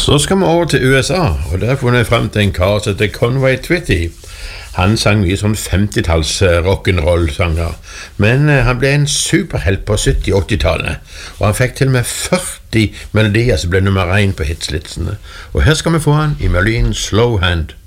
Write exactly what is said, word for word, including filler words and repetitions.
Så skal vi over til U S A, og der har jeg funnet frem til en kar som heter Conway Twitty. Han sang mye sånn femtitalls rock'n'roll-sanger, men han ble en superhelt på sytti-åttitallet, og han fikk til og med førti melodier som ble nummer én på hitslistene. Og her skal vi få han i melodien Slow Hand.